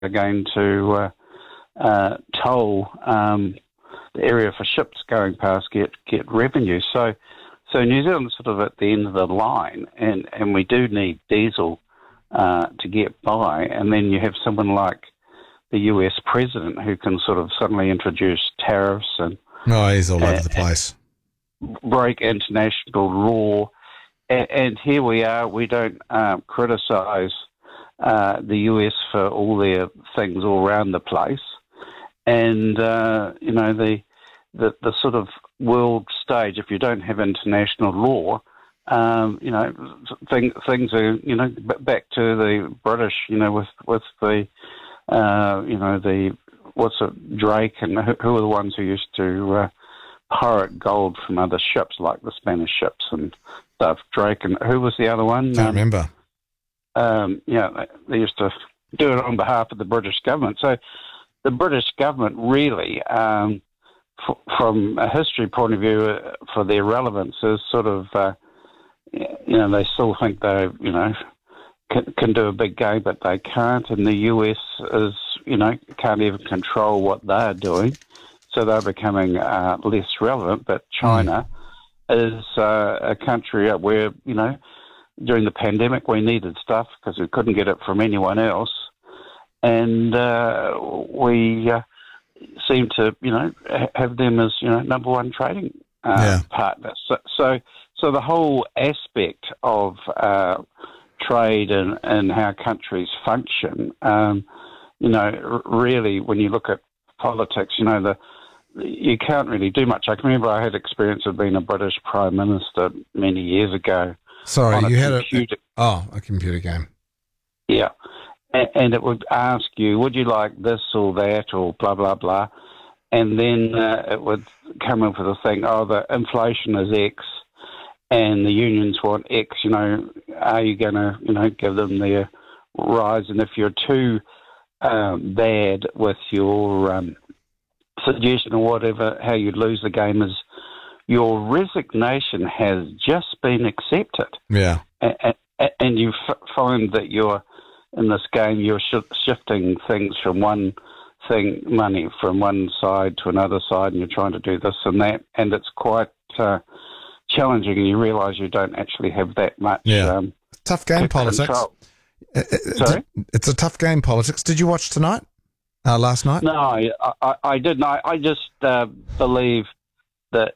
are going to toll the area for ships going past, get revenue. So New Zealand's sort of at the end of the line, and we do need diesel to get by. And then you have someone like the US president who can sort of suddenly introduce tariffs and he's all over the place, break international law. And here we are. We don't criticise the US for all their things all around the place. And, the sort of world stage, if you don't have international law, things are, back to the British, with the, Drake, and who are the ones who used to pirate gold from other ships, like the Spanish ships and stuff. Drake, and who was the other one? Can't remember. They used to do it on behalf of the British government. So the British government really, from a history point of view, for their relevance, is sort of, they still think they, can do a big game, but they can't. And the US is, can't even control what they're doing. So they're becoming less relevant. But China is a country where, during the pandemic we needed stuff because we couldn't get it from anyone else. And we seem to, have them as, number one trading partner. So the whole aspect of trade and how countries function, really, when you look at politics, you can't really do much. I can remember I had experience of being a British Prime Minister many years ago. Sorry, you had a computer game. Yeah. And it would ask you, would you like this or that or blah, blah, blah. And then it would come up with a thing, the inflation is X and the unions want X, are you going to, give them their rise? And if you're too bad with your suggestion or whatever, how you'd lose the game is your resignation has just been accepted. Yeah. And you find that you're, in this game, you're shifting things from money from one side to another side, and you're trying to do this and that, and it's quite challenging, and you realise you don't actually have that much. Tough game, politics. Sorry? It's a tough game, politics. Did you watch tonight? Last night? No, I didn't. I just believe that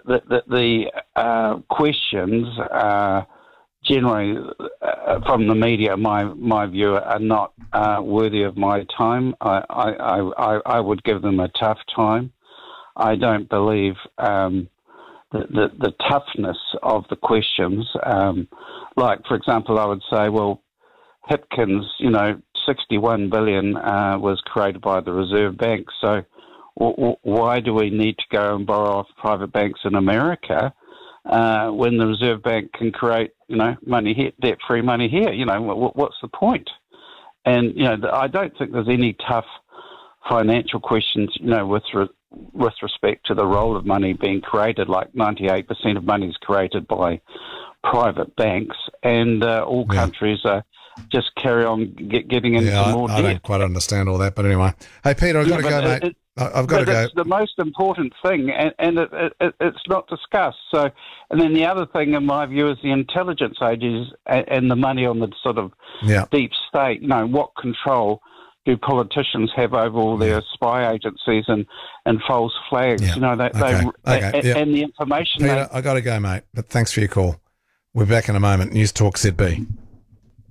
the questions generally from the media, my view, are not worthy of my time. I would give them a tough time. I don't believe the toughness of the questions. Like, for example, I would say, well, Hipkins, 61 billion was created by the Reserve Bank. So why do we need to go and borrow off private banks in America when the Reserve Bank can create, money here, debt-free money here? What's the point? And, I don't think there's any tough financial questions, with respect to the role of money being created. Like 98% of money is created by private banks, and all countries are just carry on getting into more debt. I don't quite understand all that, but anyway. Hey, Peter, I've got to go, mate. I've got to go. It's the most important thing, and it's not discussed. So, and then the other thing, in my view, is the intelligence ages and the money on the sort of deep state. What control do politicians have over all their spy agencies and false flags? And the information. Peter, I've got to go, mate, but thanks for your call. We're back in a moment. News Talk ZB.